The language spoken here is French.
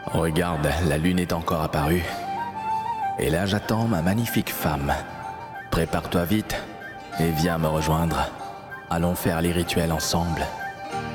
Regarde, la lune est encore apparue. Et là, j'attends ma magnifique femme. Prépare-toi vite et viens me rejoindre. Allons faire les rituels ensemble.